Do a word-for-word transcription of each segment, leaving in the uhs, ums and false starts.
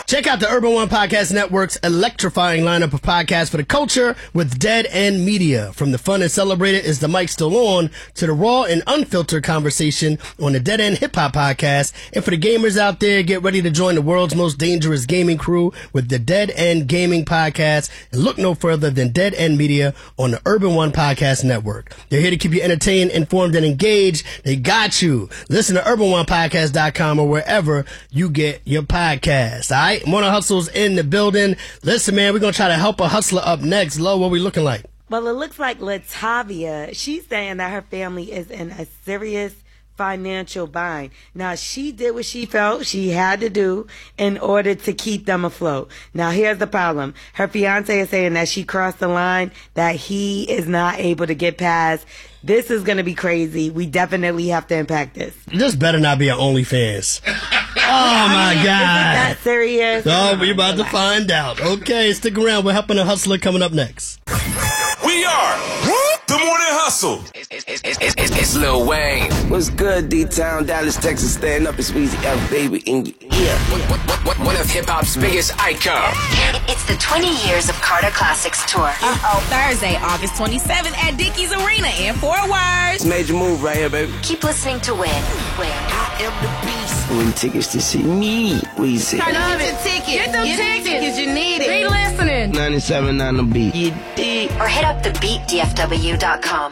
Check out the Urban One Podcast Network's electrifying lineup of podcasts for the culture with Dead End Media. From the fun and celebrated Is the Mic Still On to the raw and unfiltered conversation on the Dead End Hip Hop Podcast. And for the gamers out there, get ready to join the world's most dangerous gaming crew with the Dead End Gaming Podcast. And look no further than Dead End Media on the Urban One Podcast Network. They're here to keep you entertained, informed, and engaged. They got you. Listen to urban one podcast dot com or wherever you get your podcasts. All right? Mona Hustle's in the building. Listen, man, we're going to try to help a hustler up next. Lo, what we looking like? Well, it looks like Latavia, she's saying that her family is in a serious financial bind. Now, she did what she felt she had to do in order to keep them afloat. Now, here's the problem. Her fiance is saying that she crossed the line, that he is not able to get past. This is going to be crazy. We definitely have to impact this. This better not be an OnlyFans. Oh, my God. Is it that serious? Oh, we're about to find out. Okay, stick around. We're helping a hustler coming up next. We are the Morning Hustle. It's, it's, it's, it's, it's, it's Lil Wayne. What's good, D-Town, Dallas, Texas, stand up, it's Weezy F, baby, in your ear. What, what, what, one of hip-hop's biggest icons. It's the twenty years of Carter Classics Tour. Uh-oh, Thursday, August twenty-seventh at Dickies Arena in Fort Worth. Major move right here, baby. Keep listening to Win. Win. I am the beast. Win tickets to see me, Weezy. Turn up the ticket. Get them tickets. You need it. Be listening. ninety-seven on the beat. You dig? Or hit up the beat D F W dot com.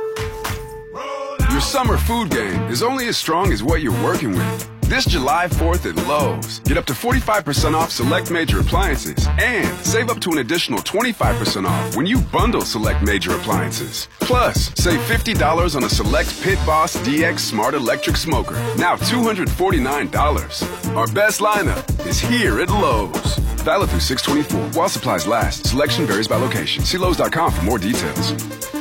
Your summer food game is only as strong as what you're working with. This July fourth at Lowe's, get up to forty-five percent off select major appliances and save up to an additional twenty-five percent off when you bundle select major appliances. Plus, save fifty dollars on a select Pit Boss D X Smart Electric Smoker, now two hundred forty-nine dollars. Our best lineup is here at Lowe's. Valid through six twenty-four while supplies last. Selection varies by location. See Lowe's dot com for more details.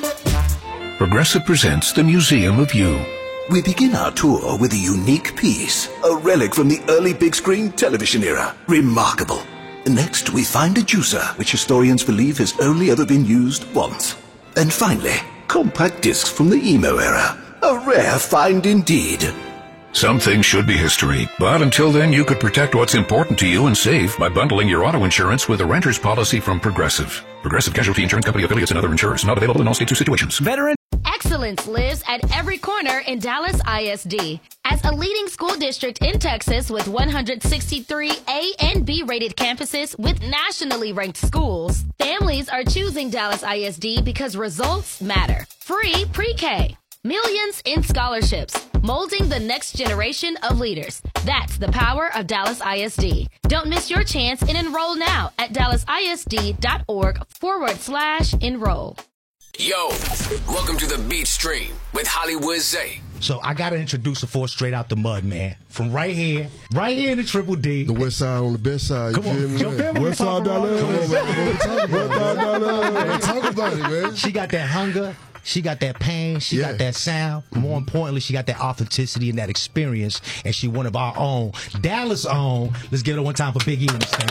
Progressive presents the Museum of You. We begin our tour with a unique piece, a relic from the early big screen television era. Remarkable. Next, we find a juicer, which historians believe has only ever been used once. And finally, compact discs from the emo era. A rare find indeed. Some things should be history, but until then you could protect what's important to you and save by bundling your auto insurance with a renter's policy from Progressive. Progressive Casualty Insurance Company affiliates and other insurers. Not available in all states or situations. Veteran excellence lives at every corner in Dallas I S D. As a leading school district in Texas with one hundred sixty-three A and B rated campuses with nationally ranked schools, families are choosing Dallas I S D because results matter. Free pre-K. Millions in scholarships, molding the next generation of leaders. That's the power of Dallas I S D. Don't miss your chance and enroll now at dallas I S D dot org forward slash enroll. Yo, welcome to the Beat Stream with Hollywood Zay. So I got to introduce a force straight out the mud, man. From right here, right here in the Triple D. The west side on the best side. Come on, you feel me? West side Dallas. Come on, man. Talk about it. Talk about it, man. She got that hunger. She got that pain. She yeah. got that sound. Mm-hmm. More importantly, she got that authenticity and that experience. And she one of our own. Dallas' own. Let's give it one time for Big E in this thing.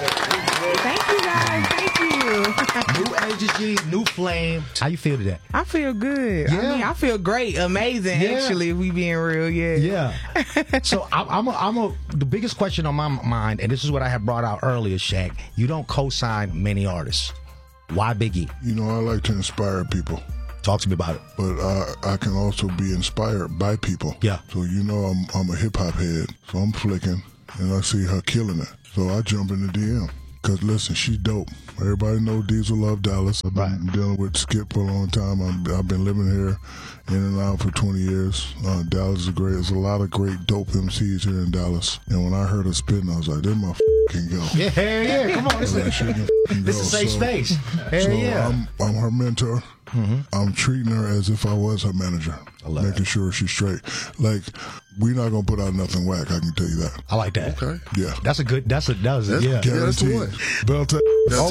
Thank you, guys. Thank you. New energy, new flame. How you feel today? I feel good. Yeah. I mean, I feel great. Amazing, yeah. actually, if we being real. Yeah. Yeah. So I, I'm, a, I'm a, the biggest question on my mind, and this is what I had brought out earlier, Shaq. You don't co-sign many artists. Why Big E? You know, I like to inspire people. Talk to me about it. But uh, I can also be inspired by people. Yeah. So you know I'm I'm a hip hop head. So I'm flicking and I see her killing it. So I jump in the D M. Cause listen, she's dope. Everybody know Diesel love Dallas. I've been right. dealing with Skip for a long time. I'm, I've been living here in and out for twenty years. Uh, Dallas is great. There's a lot of great dope M Cs here in Dallas. And when I heard her spitting, I was like, this my f***ing go. Yeah, hell yeah. Come on. This is a safe so, space. Hell so yeah. I'm, I'm her mentor. Mm-hmm. I'm treating her as if I was her manager, making that. sure she's straight. Like, we're not gonna put out nothing whack. I can tell you that. I like that. Okay. Yeah. That's a good. That's a. That was a, yeah. Guaranteed. Yeah, that's the one. Bell oh,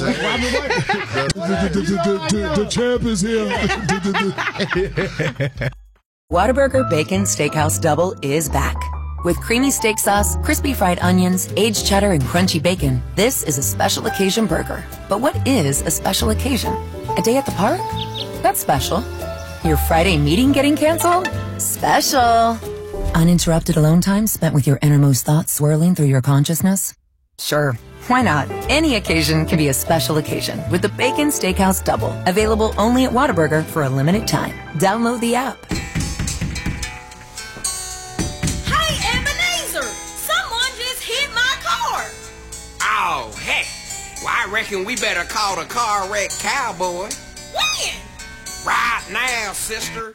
the champ is here. Whataburger Bacon Steakhouse Double is back. With creamy steak sauce, crispy fried onions, aged cheddar, and crunchy bacon, this is a special occasion burger. But what is a special occasion? A day at the park? That's special. Your Friday meeting getting canceled? Special. Uninterrupted alone time spent with your innermost thoughts swirling through your consciousness? Sure, why not? Any occasion can be a special occasion with the Bacon Steakhouse Double, available only at Whataburger for a limited time. Download the app. Hey, Ebenezer! Someone just hit my car! Oh, heck. Well, I reckon we better call the car wreck cowboy. When? Right now, sister.